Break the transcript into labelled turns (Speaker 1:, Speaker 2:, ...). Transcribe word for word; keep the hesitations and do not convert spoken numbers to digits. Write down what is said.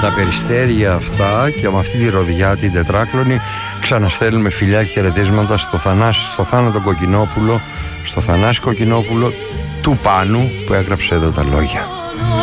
Speaker 1: τα περιστέρια αυτά και με αυτή τη ροδιά την τετράκλωνη ξαναστέλνουμε φιλιά και χαιρετίσματα στο, Θανάση, στο Θάνατο Κοκκινόπουλο, στο Θανάση Κοκκινόπουλο του Πάνου που έγραψε εδώ τα λόγια.